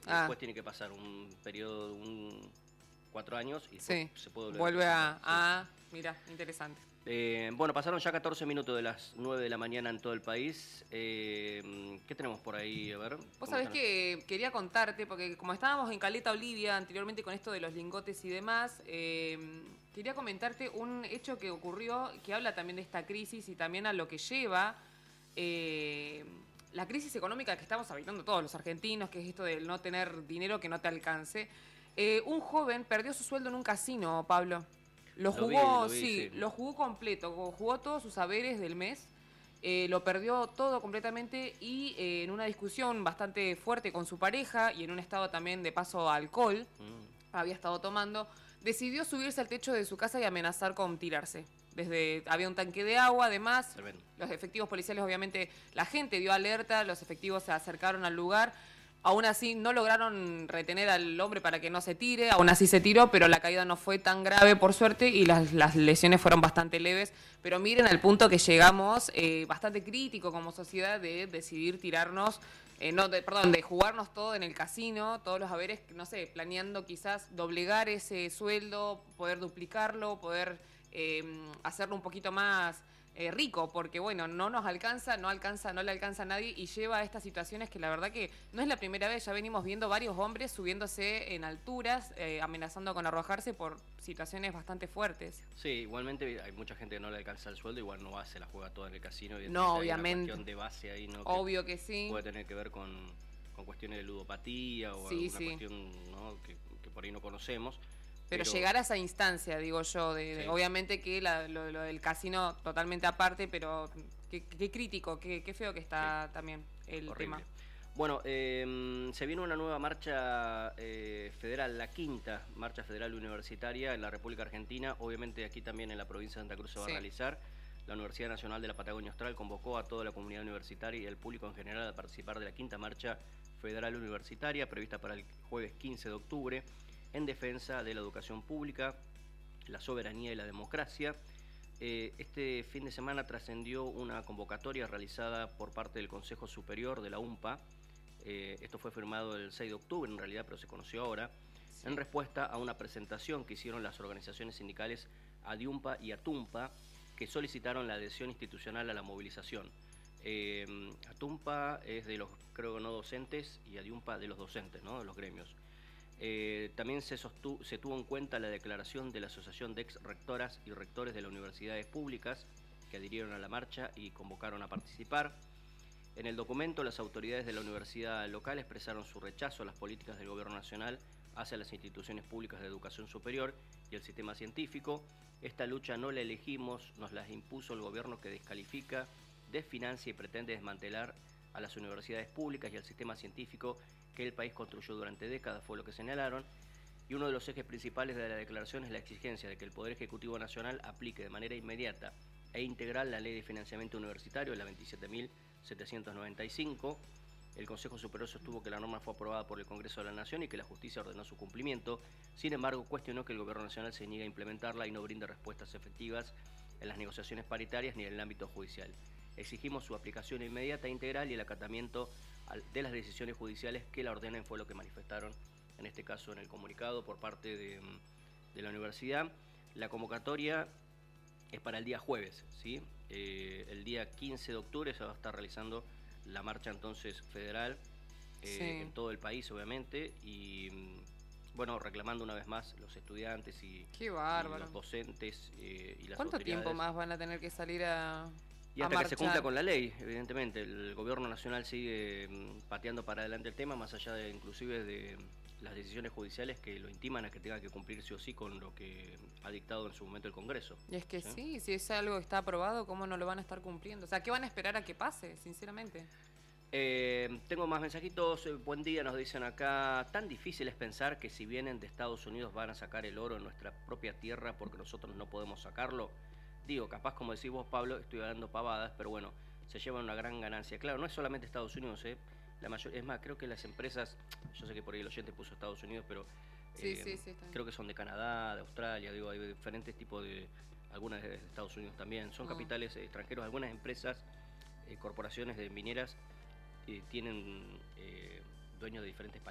Después tiene que pasar un periodo de 4 años y sí, se puede volver vuelve a presentar. Sí. mira, interesante. Bueno, pasaron ya 14 minutos de las 9 de la mañana en todo el país. ¿Qué tenemos por ahí? A ver. Vos ¿Cómo sabés están? que quería contarte, porque como estábamos en Caleta Olivia anteriormente con esto de los lingotes y demás, quería comentarte un hecho que ocurrió que habla también de esta crisis y también a lo que lleva la crisis económica que estamos habitando todos los argentinos, que es esto de no tener dinero que no te alcance. Un joven perdió su sueldo en un casino, Pablo. Lo jugó, Lo vi, sí, sí. lo jugó completo, jugó todos sus haberes del mes. Lo perdió todo completamente y en una discusión bastante fuerte con su pareja y en un estado también de paso a alcohol, había estado tomando, decidió subirse al techo de su casa y amenazar con tirarse. Había un tanque de agua, además, Tremendo. los efectivos policiales, obviamente, la gente dio alerta, los efectivos se acercaron al lugar. Aún así no lograron retener al hombre para que no se tire, aún así se tiró, pero la caída no fue tan grave por suerte y las lesiones fueron bastante leves. Pero miren al punto que llegamos, bastante crítico como sociedad de decidir tirarnos, de jugarnos todo en el casino, todos los haberes, no sé, planeando quizás doblegar ese sueldo, poder duplicarlo, poder hacerlo un poquito más rico, porque bueno, no le alcanza a nadie y lleva a estas situaciones que la verdad que no es la primera vez, ya venimos viendo varios hombres subiéndose en alturas, amenazando con arrojarse por situaciones bastante fuertes. Sí, igualmente hay mucha gente que no le alcanza el sueldo, igual no se la juega toda en el casino. No, Hay obviamente. una cuestión de base ahí, ¿no? Obvio que sí. Puede tener que ver con cuestiones de ludopatía o Sí, alguna sí. cuestión, ¿no? que por ahí no conocemos. Pero llegar a esa instancia, digo yo, Sí. obviamente que lo del casino totalmente aparte, pero qué crítico, qué feo que está también el Horrible. tema. Bueno, se viene una nueva marcha federal, la quinta marcha federal universitaria en la República Argentina. Obviamente aquí también en la provincia de Santa Cruz se va a realizar. La Universidad Nacional de la Patagonia Austral convocó a toda la comunidad universitaria y al público en general a participar de la quinta marcha federal universitaria prevista para el jueves 15 de octubre en defensa de la educación pública, la soberanía y la democracia. Este fin de semana trascendió una convocatoria realizada por parte del Consejo Superior de la UMPA. Esto fue firmado el 6 de octubre en realidad, pero se conoció ahora, en respuesta a una presentación que hicieron las organizaciones sindicales ADIUMPA y ATUMPA, que solicitaron la adhesión institucional a la movilización. ATUMPA es de los, creo, no docentes, y ADIUMPA de los docentes, ¿no? De los gremios. También se tuvo en cuenta la declaración de la Asociación de Ex-Rectoras y Rectores de las Universidades Públicas, que adhirieron a la marcha y convocaron a participar. En el documento, las autoridades de la universidad local expresaron su rechazo a las políticas del gobierno nacional hacia las instituciones públicas de educación superior y el sistema científico. Esta lucha no la elegimos, nos la impuso el gobierno que descalifica, desfinancia y pretende desmantelar a las universidades públicas y al sistema científico que el país construyó durante décadas, fue lo que señalaron. Y uno de los ejes principales de la declaración es la exigencia de que el Poder Ejecutivo Nacional aplique de manera inmediata e integral la Ley de Financiamiento Universitario, la 27.795. El Consejo Superior sostuvo que la norma fue aprobada por el Congreso de la Nación y que la justicia ordenó su cumplimiento. Sin embargo, cuestionó que el Gobierno Nacional se niegue a implementarla y no brinda respuestas efectivas en las negociaciones paritarias ni en el ámbito judicial. Exigimos su aplicación inmediata e integral y el acatamiento de las decisiones judiciales que la ordenen, fue lo que manifestaron en este caso en el comunicado por parte de la universidad. La convocatoria es para el día jueves, ¿sí? El día 15 de octubre se va a estar realizando la marcha entonces federal en todo el país, obviamente, y bueno, reclamando una vez más los estudiantes y los docentes y las ¿Cuánto autoridades. tiempo más van a tener que salir y hasta que se cumpla con la ley, evidentemente. El gobierno nacional sigue pateando para adelante el tema, más allá de inclusive de las decisiones judiciales que lo intiman a que tenga que cumplir sí o sí con lo que ha dictado en su momento el Congreso. Y es que sí, si es algo que está aprobado, ¿cómo no lo van a estar cumpliendo? O sea, ¿qué van a esperar a que pase, sinceramente? Tengo más mensajitos. Buen día, nos dicen acá. Tan difícil es pensar que si vienen de Estados Unidos van a sacar el oro en nuestra propia tierra porque nosotros no podemos sacarlo. Digo, capaz como decís vos, Pablo, estoy hablando pavadas, pero bueno, se llevan una gran ganancia. Claro, no es solamente Estados Unidos, la mayor, es más, creo que las empresas, yo sé que por ahí el oyente puso Estados Unidos, pero creo que son de Canadá, de Australia, digo, hay diferentes tipos de, algunas de Estados Unidos también, son capitales extranjeros, algunas empresas, corporaciones de mineras tienen dueños de diferentes países.